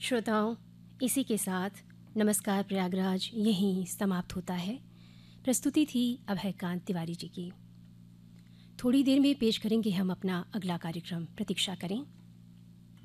श्रोताओं, इसी के साथ नमस्कार प्रयागराज यहीं समाप्त होता है। प्रस्तुति थी अभयकांत तिवारी जी की। थोड़ी देर में पेश करेंगे हम अपना अगला कार्यक्रम। प्रतीक्षा करें।